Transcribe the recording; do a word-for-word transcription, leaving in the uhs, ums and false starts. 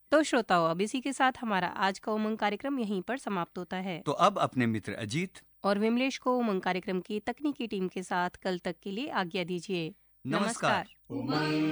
तो श्रोताओं, अब इसी के साथ हमारा आज का उमंग कार्यक्रम यहीं पर समाप्त होता है। तो अब अपने मित्र अजीत और विमलेश को उमंग कार्यक्रम की तकनीकी टीम के साथ कल तक के लिए आज्ञा दीजिए। नमस्कार। नमस्कार।